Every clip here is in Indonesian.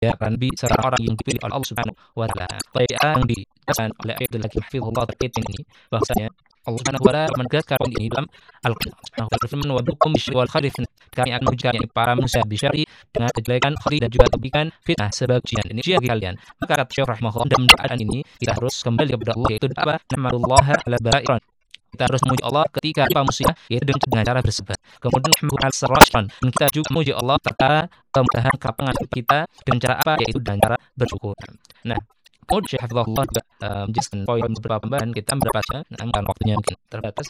ya Nabi seorang orang yang dipilih oleh Allah Subhanahu wa taala. Yang dijelaskan oleh Abdul Hakim Hafizahullah terkait ini bahwasanya Allah Subhanahu wa taala menegaskan poin ini dalam Al-Qur'an. Subhanahu wa ta'ala wa bikum bisyarri wal khairi fitnah. Kami akan mengujikan para manusia bisyarri dengan kejelekan, khairi dan juga kebaikan fitnah sebagai ujian. Ini ujian dalam kalian. Maka kata Syekh rahimahullah dalam doa ini kita harus kembali kepada Allah, yaitu apa? Nahmadullah ala ba'iran. Kita harus memuji Allah ketika apa musibah, yaitu dengan cara bersabar. Kemudian dan kita juga memuji Allah perkara kemudahan kelapangan kita dengan cara apa, yaitu dengan cara bersyukur. Nah, kemudian Syekh Hafizahullah juga menjelaskan poin beberapa pembahasan kita mendapatkan, namun waktunya mungkin terbatas.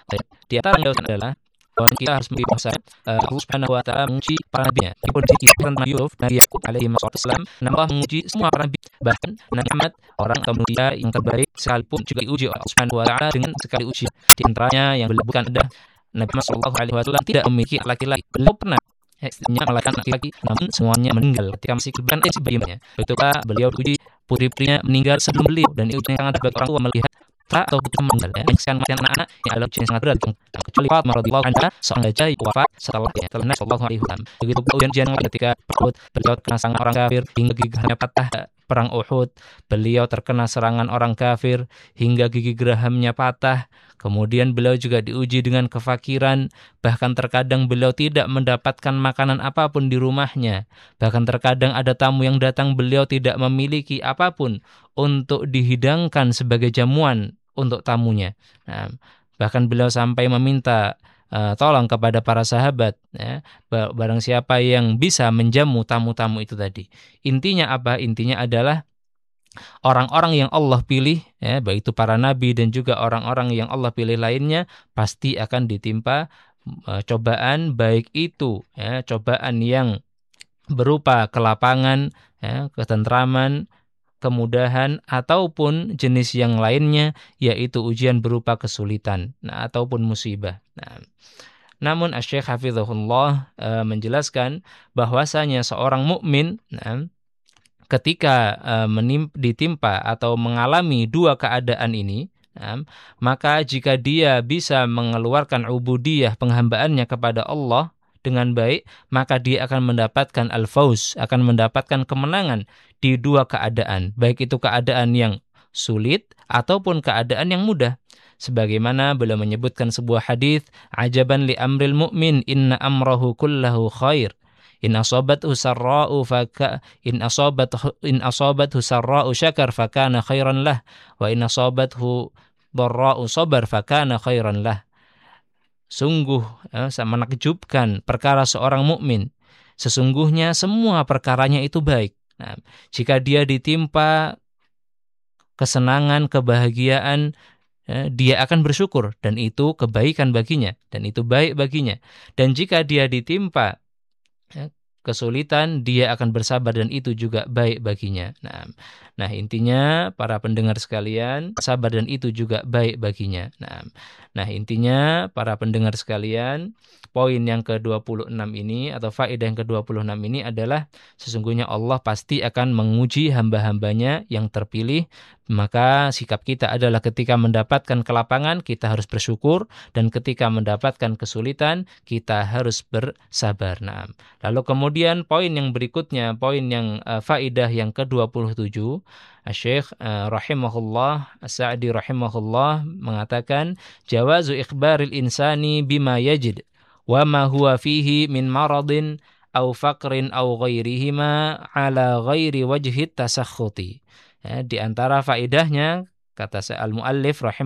Di antara yang adalah bahwa kita harus mengerti bahwa Allah Subhanahu wa taala menguji para nabi-Nya. Di kondisi kisah Nabi Yusuf, Nabi Yakub alaihi wassalam, Allah menguji semua para nabi, bahkan Nabi Muhammad orang manusia yang terbaik sekalipun juga diuji oleh Allah Subhanahu wa taala dengan sekali ujian. Di antaranya yang bukan ada Nabi Muhammad sallallahu alaihi wasallam tidak memiliki laki-laki. Beliau pernah istrinya melahirkan laki-laki, namun semuanya meninggal ketika masih kebetulan bayinya. Begitu juga beliau diuji putri-putrinya meninggal sebelum beliau, dan itu yang sangat bagi orang tua melihat atau putus meninggal, yang sekian kematian anak-anak yang adalah ujian yang sangat berat. Kecuali Fatimah radhiyallahu anha, seorang gajah yang wafat setelah Nabi sallallahu alaihi wasallam. Begitu pula ujian ketika Uhud, beliau terkena serangan orang kafir hingga gigihnya patah. Perang Uhud, beliau terkena serangan orang kafir hingga gigi gerahamnya patah. Kemudian beliau juga diuji dengan kefakiran, bahkan terkadang beliau tidak mendapatkan makanan apapun di rumahnya. Bahkan terkadang ada tamu yang datang, beliau tidak memiliki apapun untuk dihidangkan sebagai jamuan untuk tamunya. Nah, bahkan beliau sampai meminta tolong kepada para sahabat, ya, barang siapa yang bisa menjamu tamu-tamu itu tadi. Intinya apa? Intinya adalah orang-orang yang Allah pilih, ya, baik itu para nabi dan juga orang-orang yang Allah pilih lainnya, pasti akan ditimpa cobaan, baik itu ya, cobaan yang berupa kelapangan, ya, ketentraman, kemudahan, ataupun jenis yang lainnya, yaitu ujian berupa kesulitan, ataupun musibah. Namun Asy-Syaikh Hafizahullah menjelaskan bahwasanya seorang mukmin ketika ditimpa atau mengalami dua keadaan ini, maka jika dia bisa mengeluarkan ubudiyah, penghambaannya kepada Allah dengan baik, maka dia akan mendapatkan al-fauz, akan mendapatkan kemenangan di dua keadaan, baik itu keadaan yang sulit ataupun keadaan yang mudah. Sebagaimana beliau menyebutkan sebuah hadis, ajaban li amril mu'min inna amrahu kullahu khair. In asabathu sarra'u sarra'u syakar fakana khairan lah, wa in asabathu dharra'u sabar fakana khairan lah. Sungguh menakjubkan perkara seorang mukmin. Sesungguhnya semua perkaranya itu baik. Nah, jika dia ditimpa kesenangan, kebahagiaan, dia akan bersyukur dan itu kebaikan baginya dan itu baik baginya. Dan jika dia ditimpa kesulitan, dia akan bersabar dan itu juga baik baginya. Nah, intinya para pendengar sekalian, sabar dan itu juga baik baginya. Nah, intinya para pendengar sekalian, poin yang ke-26 ini atau faedah yang ke-26 ini adalah sesungguhnya Allah pasti akan menguji hamba-hambanya yang terpilih. Maka sikap kita adalah ketika mendapatkan kelapangan, kita harus bersyukur, dan ketika mendapatkan kesulitan, kita harus bersabar. Lalu kemudian poin yang berikutnya, poin yang faedah yang ke-27, Syekh rahimahullah, As-Sa'di rahimahullah mengatakan, jawazu ikhbaril insani bima yajid wa ma huwa fihi min maradin au faqrin au ghairihima ala ghairi wajhi tasakhuti. Di antara faedahnya, kata al-muallif rahimahullah,